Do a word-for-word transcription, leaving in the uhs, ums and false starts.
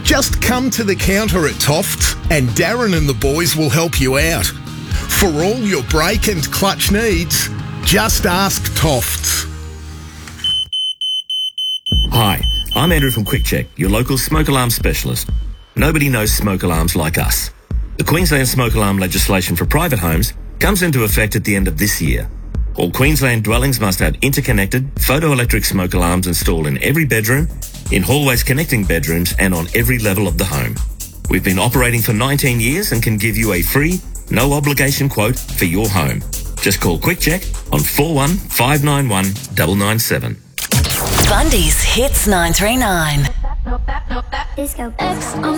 Just come to the counter at Tofts and Darren and the boys will help you out. For all your brake and clutch needs, just ask Tofts. Hi, I'm Andrew from QuickCheck, your local smoke alarm specialist. Nobody knows smoke alarms like us. The Queensland smoke alarm legislation for private homes comes into effect at the end of this year. All Queensland dwellings must have interconnected photoelectric smoke alarms installed in every bedroom, in hallways connecting bedrooms, and on every level of the home. We've been operating for nineteen years and can give you a free, no obligation quote for your home. Just call QuickCheck on four one five nine one nine nine seven. Bundy's Hits nine three nine. Disco X on